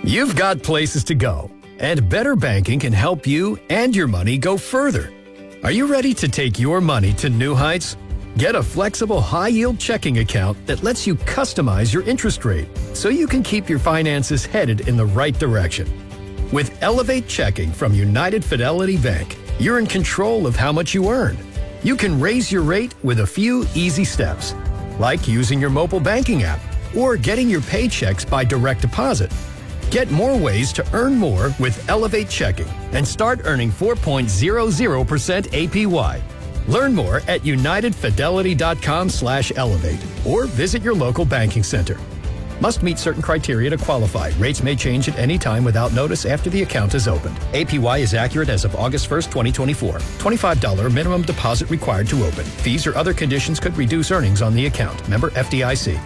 You've got places to go, and Better Banking can help you and your money go further. Are you ready to take your money to new heights? Get a flexible, high-yield checking account that lets you customize your interest rate so you can keep your finances headed in the right direction. With Elevate Checking from United Fidelity Bank, you're in control of how much you earn. You can raise your rate with a few easy steps, like using your mobile banking app or getting your paychecks by direct deposit. Get more ways to earn more with Elevate Checking and start earning 4.00% APY. Learn more at unitedfidelity.com/elevate or visit your local banking center. Must meet certain criteria to qualify. Rates may change at any time without notice after the account is opened. APY is accurate as of August 1st, 2024. $25 minimum deposit required to open. Fees or other conditions could reduce earnings on the account. Member FDIC.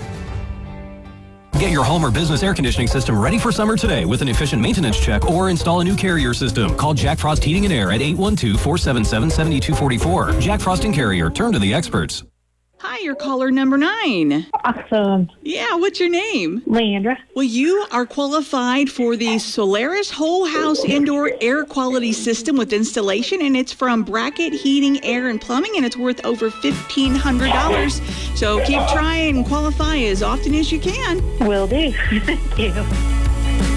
Get your home or business air conditioning system ready for summer today with an efficient maintenance check or install a new Carrier system. Call Jack Frost Heating and Air at 812-477-7244. Jack Frost and Carrier, turn to the experts. Hi, you're caller number 9. Awesome. Yeah, what's your name? Leandra. Well, you are qualified for the Solaris Whole House Indoor Air Quality System with installation, and it's from Bracket Heating, Air, and Plumbing, and it's worth over $1,500. So keep trying and qualify as often as you can. Will do. Thank you.